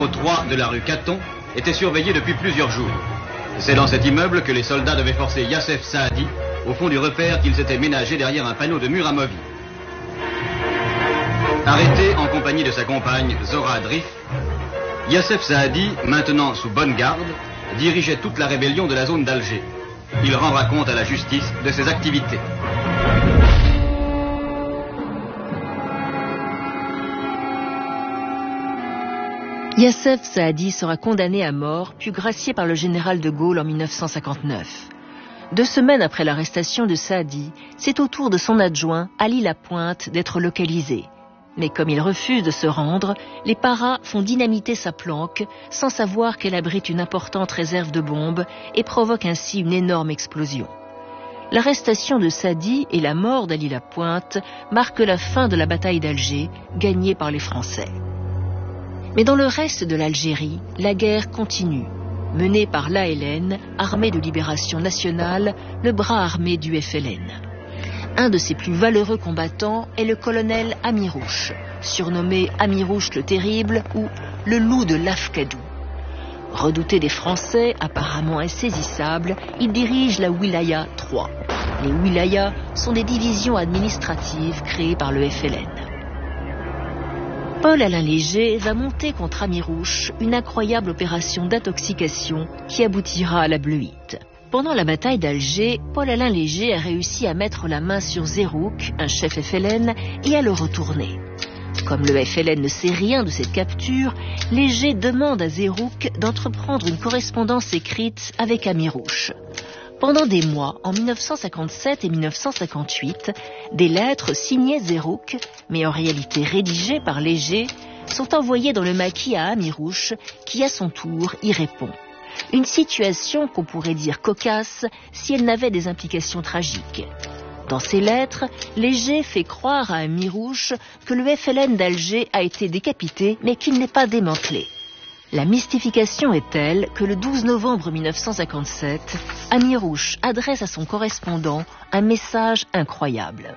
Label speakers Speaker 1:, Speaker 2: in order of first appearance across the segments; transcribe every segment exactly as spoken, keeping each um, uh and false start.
Speaker 1: trois de la rue Caton était surveillé depuis plusieurs jours. C'est dans cet immeuble que les soldats devaient forcer Yassef Saadi au fond du repère qu'ils s'étaient ménagé derrière un panneau de mur amovible. Arrêté en compagnie de sa compagne Zora Drif, Yassef Saadi, maintenant sous bonne garde, dirigeait toute la rébellion de la zone d'Alger. Il rendra compte à la justice de ses activités.
Speaker 2: Yassef Saadi sera condamné à mort, puis gracié par le général de Gaulle en mille neuf cent cinquante-neuf. Deux semaines après l'arrestation de Saadi, c'est au tour de son adjoint, Ali Lapointe, d'être localisé. Mais comme il refuse de se rendre, les paras font dynamiter sa planque, sans savoir qu'elle abrite une importante réserve de bombes et provoque ainsi une énorme explosion. L'arrestation de Saadi et la mort d'Ali Lapointe marquent la fin de la bataille d'Alger, gagnée par les Français. Mais dans le reste de l'Algérie, la guerre continue, menée par l'A L N, Armée de Libération Nationale, le bras armé du F L N. Un de ses plus valeureux combattants est le colonel Amirouche, surnommé Amirouche le Terrible ou le loup de l'Afkadou. Redouté des Français, apparemment insaisissable, il dirige la Wilaya trois. Les wilayas sont des divisions administratives créées par le F L N. Paul-Alain Léger va monter contre Amirouche une incroyable opération d'intoxication qui aboutira à la Bleuite. Pendant la bataille d'Alger, Paul-Alain Léger a réussi à mettre la main sur Zérouk, un chef F L N, et à le retourner. Comme le F L N ne sait rien de cette capture, Léger demande à Zérouk d'entreprendre une correspondance écrite avec Amirouche. Pendant des mois, en mille neuf cent cinquante-sept et mille neuf cent cinquante-huit, des lettres signées Zérouk, mais en réalité rédigées par Léger, sont envoyées dans le maquis à Amirouche, qui à son tour y répond. Une situation qu'on pourrait dire cocasse si elle n'avait des implications tragiques. Dans ces lettres, Léger fait croire à Amirouche que le F L N d'Alger a été décapité, mais qu'il n'est pas démantelé. La mystification est telle que le douze novembre mille neuf cent cinquante-sept, Amirouche adresse à son correspondant un message incroyable.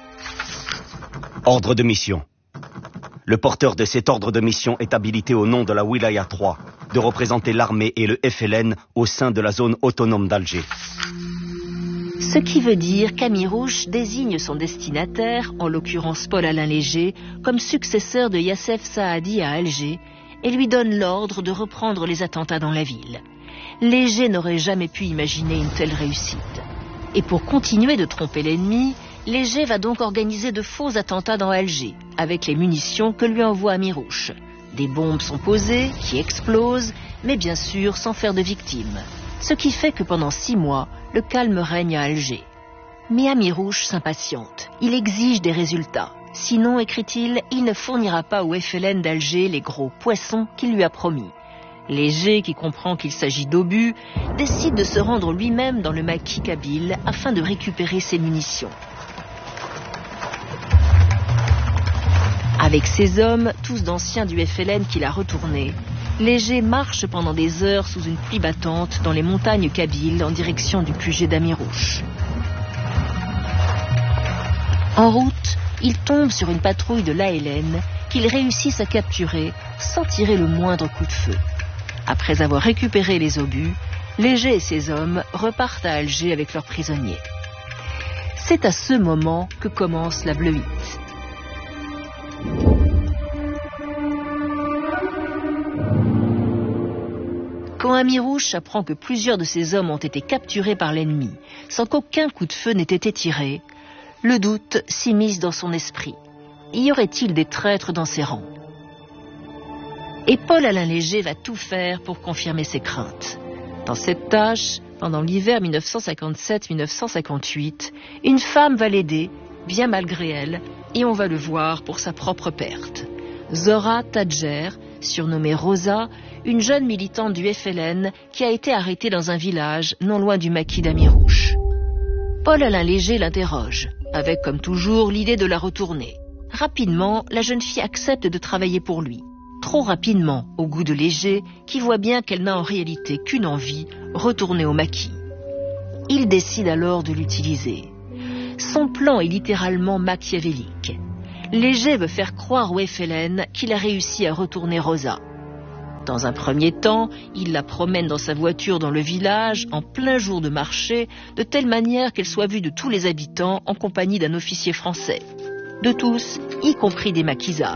Speaker 3: Ordre de mission. Le porteur de cet ordre de mission est habilité au nom de la Wilaya trois de représenter l'armée et le F L N au sein de la zone autonome d'Alger.
Speaker 2: Ce qui veut dire qu'Amirouche désigne son destinataire, en l'occurrence Paul-Alain Léger, comme successeur de Yassef Saadi à Alger, et lui donne l'ordre de reprendre les attentats dans la ville. Léger n'aurait jamais pu imaginer une telle réussite. Et pour continuer de tromper l'ennemi, Léger va donc organiser de faux attentats dans Alger, avec les munitions que lui envoie Amirouche. Des bombes sont posées, qui explosent, mais bien sûr sans faire de victimes. Ce qui fait que pendant six mois, le calme règne à Alger. Mais Amirouche s'impatiente. Il exige des résultats. Sinon, écrit-il, il ne fournira pas au F L N d'Alger les gros poissons qu'il lui a promis. Léger, qui comprend qu'il s'agit d'obus, décide de se rendre lui-même dans le maquis kabyle afin de récupérer ses munitions. Avec ses hommes, tous d'anciens du F L N qu'il a retournés, Léger marche pendant des heures sous une pluie battante dans les montagnes kabyles en direction du Q G d'Amirouche. En route, il tombe sur une patrouille de l'A L N qu'ils réussissent à capturer sans tirer le moindre coup de feu. Après avoir récupéré les obus, Léger et ses hommes repartent à Alger avec leurs prisonniers. C'est à ce moment que commence la Bleuite. Quand Amirouche apprend que plusieurs de ses hommes ont été capturés par l'ennemi, sans qu'aucun coup de feu n'ait été tiré, le doute s'immisce dans son esprit. Y aurait-il des traîtres dans ses rangs? Et Paul-Alain Léger va tout faire pour confirmer ses craintes. Dans cette tâche, pendant l'hiver mille neuf cent cinquante-sept mille neuf cent cinquante-huit, une femme va l'aider, bien malgré elle, et on va le voir pour sa propre perte. Zora Tadjer, surnommée Rosa, une jeune militante du F L N qui a été arrêtée dans un village non loin du maquis d'Amirouche. Paul-Alain Léger l'interroge, avec comme toujours l'idée de la retourner. Rapidement, la jeune fille accepte de travailler pour lui. Trop rapidement, au goût de Léger, qui voit bien qu'elle n'a en réalité qu'une envie, retourner au maquis. Il décide alors de l'utiliser. Son plan est littéralement machiavélique. Léger veut faire croire au F L N qu'il a réussi à retourner Rosa. Dans un premier temps, il la promène dans sa voiture dans le village, en plein jour de marché, de telle manière qu'elle soit vue de tous les habitants en compagnie d'un officier français. De tous, y compris des maquisards.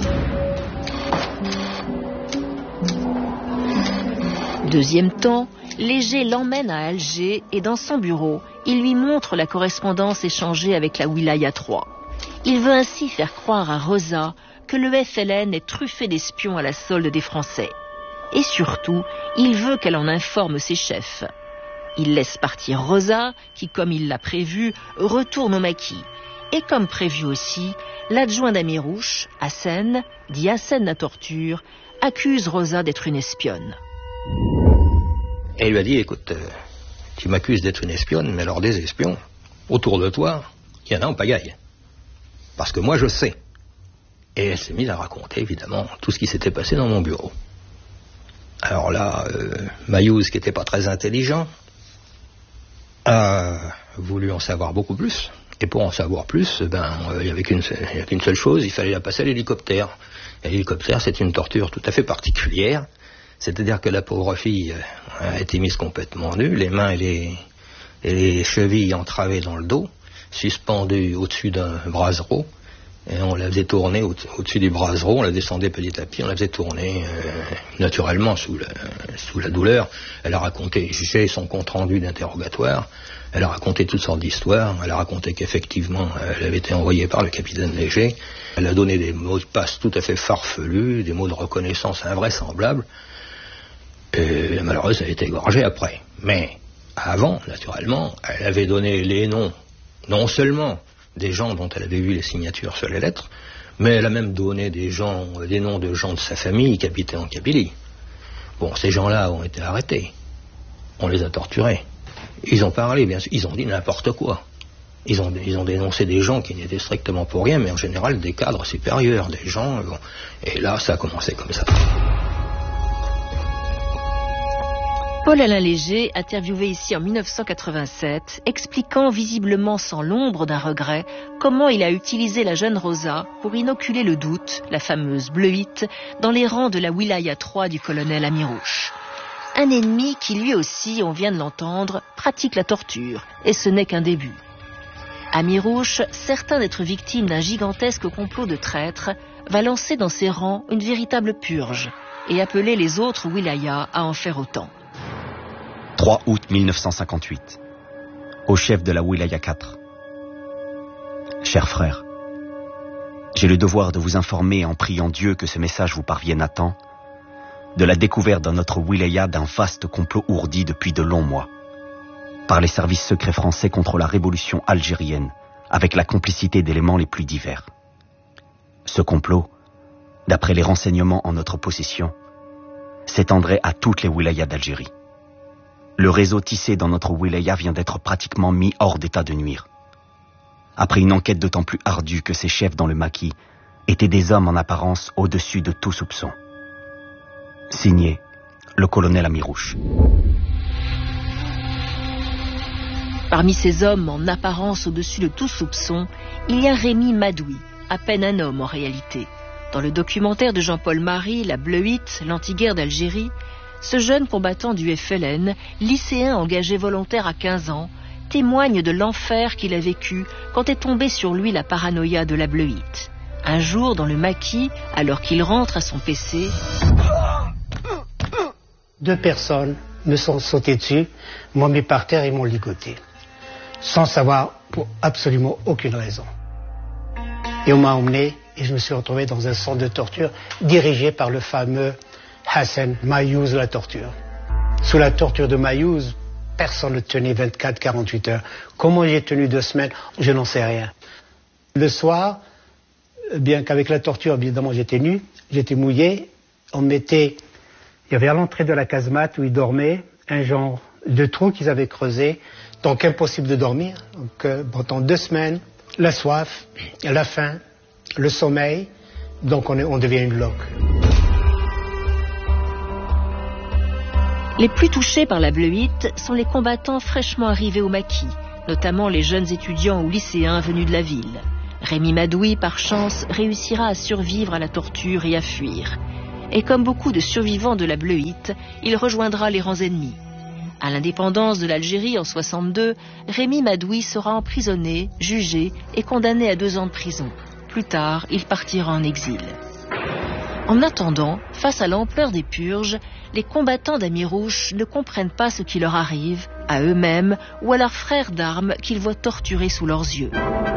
Speaker 2: Deuxième temps, Léger l'emmène à Alger et dans son bureau, il lui montre la correspondance échangée avec la Wilaya trois. Il veut ainsi faire croire à Rosa que le F L N est truffé d'espions à la solde des Français. Et surtout, il veut qu'elle en informe ses chefs. Il laisse partir Rosa, qui, comme il l'a prévu, retourne au maquis. Et comme prévu aussi, l'adjoint d'Amirouche, Hassen, dit Hassen la torture, accuse Rosa d'être une espionne.
Speaker 4: Et il lui a dit, écoute, euh, tu m'accuses d'être une espionne, mais alors des espions, autour de toi, il y en a en pagaille. Parce que moi je sais. Et elle s'est mise à raconter, évidemment, tout ce qui s'était passé dans mon bureau. Alors là, euh, Mayouz, qui n'était pas très intelligent, a voulu en savoir beaucoup plus. Et pour en savoir plus, ben, il n'y avait qu'une qu'une seule chose, il fallait la passer à l'hélicoptère. Et l'hélicoptère, c'est une torture tout à fait particulière. C'est-à-dire que la pauvre fille a été mise complètement nue, les mains et les, et les chevilles entravées dans le dos, suspendues au-dessus d'un brasereau. Et on la faisait tourner au- au-dessus du brasereau, on la descendait petit à petit, on la faisait tourner euh, naturellement sous la, sous la douleur. Elle a raconté, j'ai son compte-rendu d'interrogatoire, elle a raconté toutes sortes d'histoires, elle a raconté qu'effectivement elle avait été envoyée par le capitaine Léger, elle a donné des mots de passe tout à fait farfelus, des mots de reconnaissance invraisemblables, et malheureusement elle a été égorgée après. Mais avant, naturellement, elle avait donné les noms, non seulement des gens dont elle avait vu les signatures sur les lettres, mais elle a même donné des gens, des noms de gens de sa famille qui habitaient en Kabylie. Bon, ces gens-là ont été arrêtés. On les a torturés. Ils ont parlé, bien sûr, ils ont dit n'importe quoi. Ils ont, ils ont dénoncé des gens qui n'étaient strictement pour rien, mais en général des cadres supérieurs, des gens... Bon, et là, ça a commencé comme ça.
Speaker 2: Paul-Alain Léger, interviewé ici en mille neuf cent quatre-vingt-sept, expliquant visiblement sans l'ombre d'un regret comment il a utilisé la jeune Rosa pour inoculer le doute, la fameuse bleuite, dans les rangs de la Wilaya trois du colonel Amirouche. Un ennemi qui lui aussi, on vient de l'entendre, pratique la torture, et ce n'est qu'un début. Amirouche, certain d'être victime d'un gigantesque complot de traîtres, va lancer dans ses rangs une véritable purge et appeler les autres Wilaya à en faire autant.
Speaker 3: trois août mille neuf cent cinquante-huit. Au chef de la Wilaya quatre. Chers frères, j'ai le devoir de vous informer en priant Dieu que ce message vous parvienne à temps, de la découverte dans notre Wilaya d'un vaste complot ourdi depuis de longs mois, par les services secrets français contre la révolution algérienne, avec la complicité d'éléments les plus divers. Ce complot, d'après les renseignements en notre possession, s'étendrait à toutes les Wilayas d'Algérie. Le réseau tissé dans notre wilaya vient d'être pratiquement mis hors d'état de nuire. Après une enquête d'autant plus ardue que ces chefs dans le maquis étaient des hommes en apparence au-dessus de tout soupçon. Signé, le colonel Amirouche.
Speaker 2: Parmi ces hommes en apparence au-dessus de tout soupçon, il y a Rémi Madoui, à peine un homme en réalité. Dans le documentaire de Jean-Paul Marie, La Bleuite, l'antiguerre d'Algérie, ce jeune combattant du F L N, lycéen engagé volontaire à quinze ans, témoigne de l'enfer qu'il a vécu quand est tombée sur lui la paranoïa de la Bleuite. Un jour, dans le maquis, alors qu'il rentre à son P C...
Speaker 5: Deux personnes me sont sautées dessus, m'ont mis par terre et m'ont ligoté, sans savoir pour absolument aucune raison. Et on m'a emmené et je me suis retrouvé dans un centre de torture dirigé par le fameux Hassen Mayouz la torture. Sous la torture de Mayouz, personne ne tenait vingt-quatre à quarante-huit heures. Comment j'ai tenu deux semaines, je n'en sais rien. Le soir, bien qu'avec la torture, évidemment, j'étais nu, j'étais mouillé, on mettait... Il y avait à l'entrée de la casemate où ils dormaient un genre de trou qu'ils avaient creusé, donc impossible de dormir. Donc, euh, pendant deux semaines, la soif, la faim, le sommeil, donc on, est, on devient une loque.
Speaker 2: Les plus touchés par la Bleuite sont les combattants fraîchement arrivés au maquis, notamment les jeunes étudiants ou lycéens venus de la ville. Rémi Madoui, par chance, réussira à survivre à la torture et à fuir. Et comme beaucoup de survivants de la Bleuite, il rejoindra les rangs ennemis. À l'indépendance de l'Algérie en soixante-deux, Rémy Madoui sera emprisonné, jugé et condamné à deux ans de prison. Plus tard, il partira en exil. En attendant, face à l'ampleur des purges, les combattants d'Amirouche ne comprennent pas ce qui leur arrive, à eux-mêmes ou à leurs frères d'armes qu'ils voient torturés sous leurs yeux.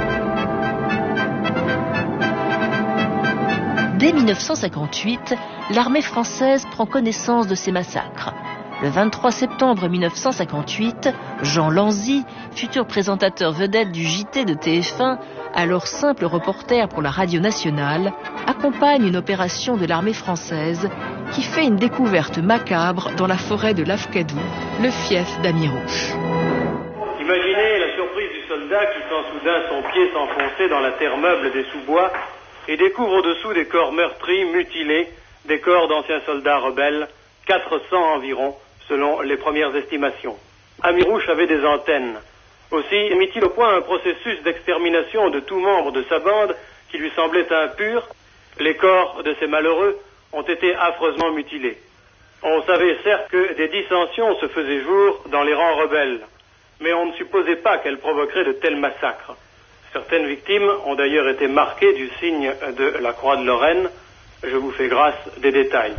Speaker 2: Dès mille neuf cent cinquante-huit, l'armée française prend connaissance de ces massacres. Le vingt-trois septembre mille neuf cent cinquante-huit, Jean Lanzy, futur présentateur vedette du J T de T F un, alors simple reporter pour la radio nationale, accompagne une opération de l'armée française qui fait une découverte macabre dans la forêt de Lafcadou, le fief d'Amirouche.
Speaker 6: Imaginez la surprise du soldat qui sent soudain son pied s'enfoncer dans la terre meuble des sous-bois et découvre au-dessous des corps meurtris, mutilés, des corps d'anciens soldats rebelles, quatre cents environ, selon les premières estimations. Amirouche avait des antennes. Aussi mit-il au point un processus d'extermination de tout membre de sa bande qui lui semblait impur. Les corps de ces malheureux ont été affreusement mutilés. On savait certes que des dissensions se faisaient jour dans les rangs rebelles, mais on ne supposait pas qu'elles provoqueraient de tels massacres. Certaines victimes ont d'ailleurs été marquées du signe de la Croix de Lorraine. Je vous fais grâce des détails.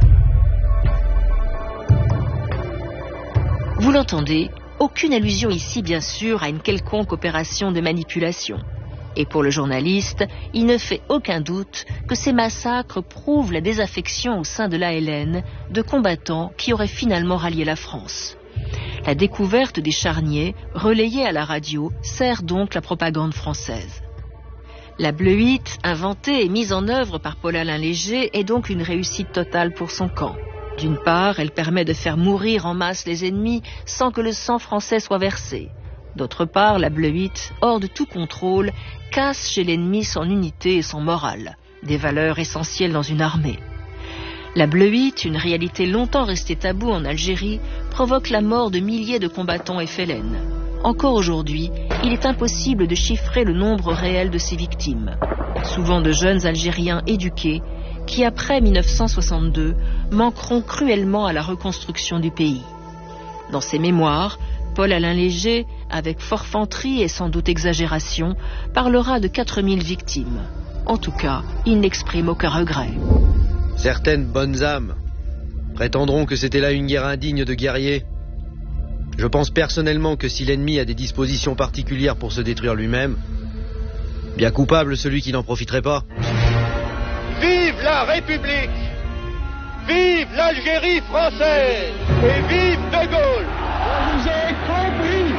Speaker 2: Vous l'entendez, aucune allusion ici bien sûr à une quelconque opération de manipulation. Et pour le journaliste, il ne fait aucun doute que ces massacres prouvent la désaffection au sein de l'A L N de combattants qui auraient finalement rallié la France. La découverte des charniers, relayée à la radio, sert donc la propagande française. La Bleuite, inventée et mise en œuvre par Paul-Alain Léger, est donc une réussite totale pour son camp. D'une part, elle permet de faire mourir en masse les ennemis sans que le sang français soit versé. D'autre part, la Bleuite, hors de tout contrôle, casse chez l'ennemi son unité et son moral, des valeurs essentielles dans une armée. La Bleuite, une réalité longtemps restée taboue en Algérie, provoque la mort de milliers de combattants F L N. Encore aujourd'hui, il est impossible de chiffrer le nombre réel de ces victimes. Souvent de jeunes Algériens éduqués, qui après mille neuf cent soixante-deux manqueront cruellement à la reconstruction du pays. Dans ses mémoires, Paul-Alain Léger, avec forfanterie et sans doute exagération, parlera de quatre mille victimes. En tout cas, il n'exprime aucun regret.
Speaker 7: Certaines bonnes âmes prétendront que c'était là une guerre indigne de guerriers. Je pense personnellement que si l'ennemi a des dispositions particulières pour se détruire lui-même, bien coupable celui qui n'en profiterait pas.
Speaker 8: Vive la République! Vive l'Algérie française! Et vive De Gaulle! On vous a compris!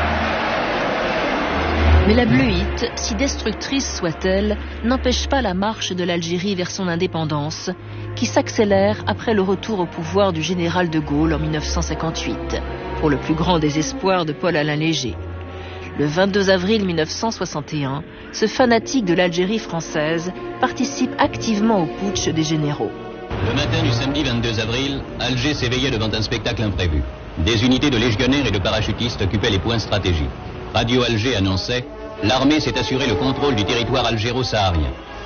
Speaker 2: Mais la Bleuite, si destructrice soit-elle, n'empêche pas la marche de l'Algérie vers son indépendance, qui s'accélère après le retour au pouvoir du général de Gaulle en mille neuf cent cinquante-huit, pour le plus grand désespoir de Paul-Alain Léger. Le vingt-deux avril mille neuf cent soixante et un, ce fanatique de l'Algérie française participe activement au putsch des généraux.
Speaker 9: Le matin du samedi vingt-deux avril, Alger s'éveillait devant un spectacle imprévu. Des unités de légionnaires et de parachutistes occupaient les points stratégiques. Radio Alger annonçait « L'armée s'est assuré le contrôle du territoire algéro-saharien ».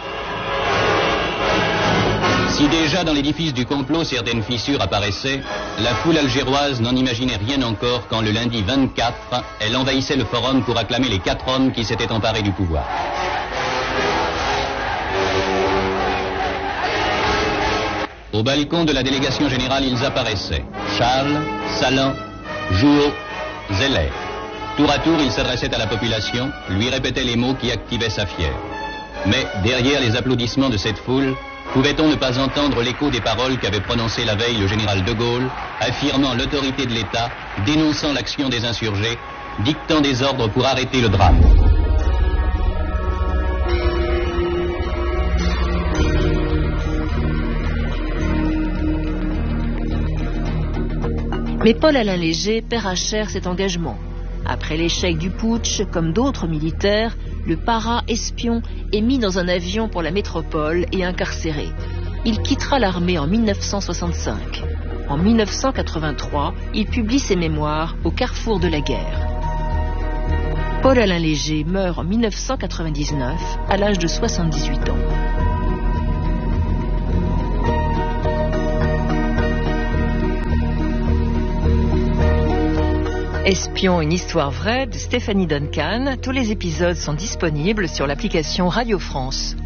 Speaker 9: Si déjà dans l'édifice du complot certaines fissures apparaissaient, la foule algéroise n'en imaginait rien encore quand le lundi vingt-quatre, elle envahissait le forum pour acclamer les quatre hommes qui s'étaient emparés du pouvoir. Au balcon de la délégation générale, ils apparaissaient. Charles, Salan, Jouot, Zeller. Tour à tour, ils s'adressaient à la population, lui répétaient les mots qui activaient sa fièvre. Mais derrière les applaudissements de cette foule, pouvait-on ne pas entendre l'écho des paroles qu'avait prononcées la veille le général de Gaulle, affirmant l'autorité de l'État, dénonçant l'action des insurgés, dictant des ordres pour arrêter le drame.
Speaker 2: Mais Paul-Alain Léger paiera cher cet engagement. Après l'échec du putsch, comme d'autres militaires, le para espion est mis dans un avion pour la métropole et incarcéré. Il quittera l'armée en mille neuf cent soixante-cinq. En mille neuf cent quatre-vingt-trois, il publie ses mémoires au carrefour de la guerre. Paul-Alain Léger meurt en mille neuf cent quatre-vingt-dix-neuf à l'âge de soixante-dix-huit ans. Espion, une histoire vraie de Stéphanie Duncan. Tous les épisodes sont disponibles sur l'application Radio France.